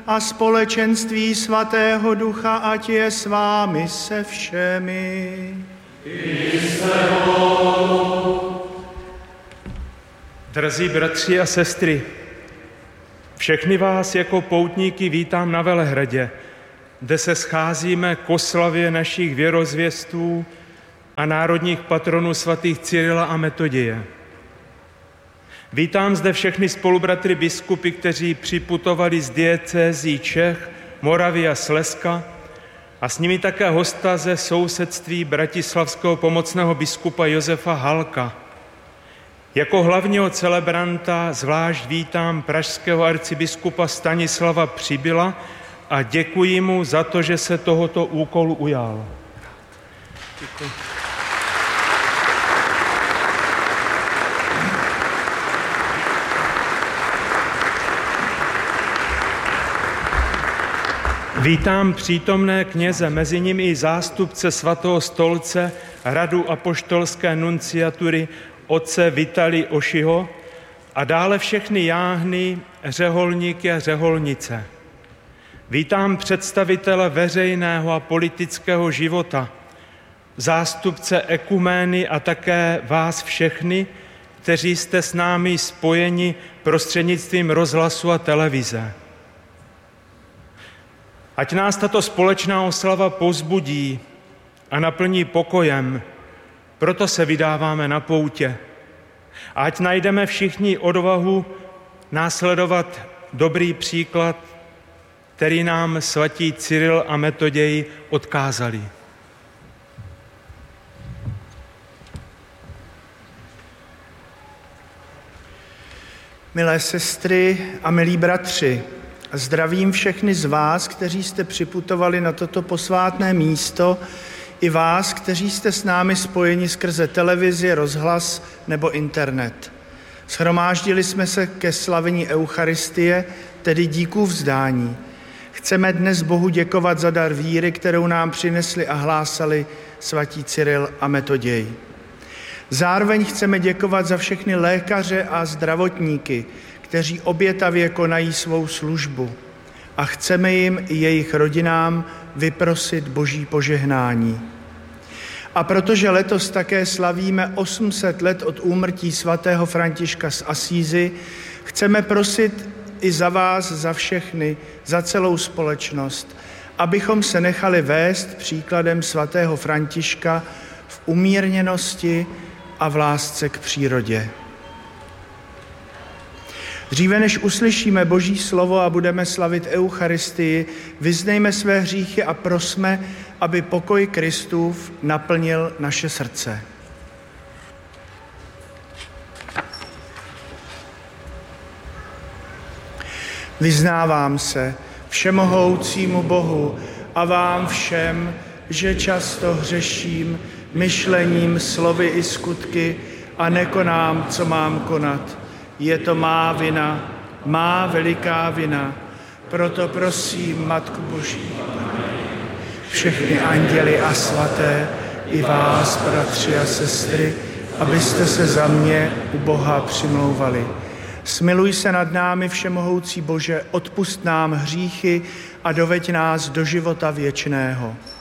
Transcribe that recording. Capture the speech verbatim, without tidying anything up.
a společenství Svatého Ducha, ať je s vámi se všemi. Drazí bratři a sestry, všechny vás jako poutníky vítám na Velehradě, kde se scházíme k oslavě našich věrozvěstů a národních patronů svatých Cyrila a Metoděje. Vítám zde všechny spolubratry biskupy, kteří připutovali z diecézí Čech, Moravy a Slezska, a s nimi také hosta ze sousedství bratislavského pomocného biskupa Josefa Halka. Jako hlavního celebranta zvlášť vítám pražského arcibiskupa Stanislava Přibyla a děkuji mu za to, že se tohoto úkolu ujal. Děkuji. Vítám přítomné kněze, mezi nimi i zástupce Svatého stolce, Radu apoštolské nunciatury otce Vitali Ošiho a dále všechny jáhny, řeholníky a řeholnice. Vítám představitele veřejného a politického života, zástupce ekumény a také vás všechny, kteří jste s námi spojeni prostřednictvím rozhlasu a televize. Ať nás tato společná oslava povzbudí a naplní pokojem, proto se vydáváme na poutě. A ať najdeme všichni odvahu následovat dobrý příklad, který nám svatí Cyril a Metoděj odkázali. Milé sestry a milí bratři, zdravím všechny z vás, kteří jste připutovali na toto posvátné místo, i vás, kteří jste s námi spojeni skrze televizi, rozhlas nebo internet. Shromáždili jsme se ke slavení Eucharistie, tedy díků vzdání. Chceme dnes Bohu děkovat za dar víry, kterou nám přinesli a hlásali svatí Cyril a Metoděj. Zároveň chceme děkovat za všechny lékaře a zdravotníky, kteří obětavě konají svou službu, a chceme jim i jejich rodinám vyprosit Boží požehnání. A protože letos také slavíme osm set let od úmrtí svatého Františka z Asízy, chceme prosit i za vás, za všechny, za celou společnost, abychom se nechali vést příkladem svatého Františka v umírněnosti a v lásce k přírodě. Dříve než uslyšíme Boží slovo a budeme slavit Eucharistii, vyznejme své hříchy a prosme, aby pokoj Kristův naplnil naše srdce. Vyznávám se všemohoucímu Bohu a vám všem, že často hřeším myšlením, slovy i skutky a nekonám, co mám konat. Je to má vina, má veliká vina. Proto prosím Matku Boží, všechny anděly a svaté, i vás, bratři a sestry, abyste se za mě u Boha přimlouvali. Smiluj se nad námi, všemohoucí Bože, odpusť nám hříchy a doveď nás do života věčného.